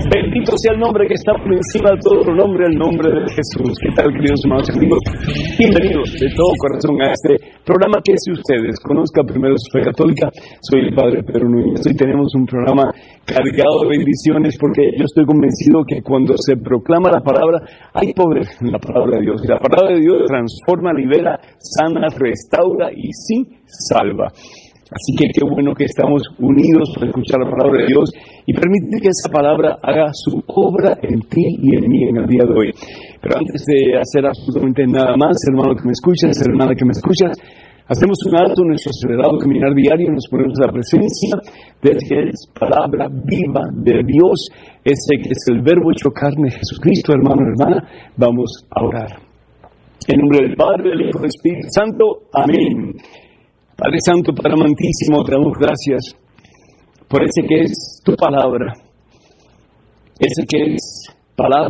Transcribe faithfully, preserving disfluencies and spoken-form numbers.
Bendito sea el nombre que está por encima de todo nombre, el nombre de Jesús. ¿Qué tal, queridos hermanos y amigos? Bienvenidos de todo corazón a este programa que, si ustedes conozcan primero su fe católica, soy el Padre Pedro Núñez. Hoy tenemos un programa cargado de bendiciones, porque yo estoy convencido que cuando se proclama la palabra, hay poder en la palabra de Dios. Y la palabra de Dios transforma, libera, sana, restaura y sí, salva. Así que qué bueno que estamos unidos para escuchar la palabra de Dios y permitir que esa palabra haga su obra en ti y en mí en el día de hoy. Pero antes de hacer absolutamente nada más, hermano que me escuchas, hermana que me escuchas, hacemos un alto en nuestro acelerado caminar diario y nos ponemos a la presencia de que es palabra viva de Dios, ese que es el verbo hecho carne, Jesucristo, hermano, hermana. Vamos a orar. En nombre del Padre, del Hijo y del Espíritu Santo. Amén. Padre Santo, Padre amantísimo, te damos gracias por ese que es tu palabra, ese que es palabra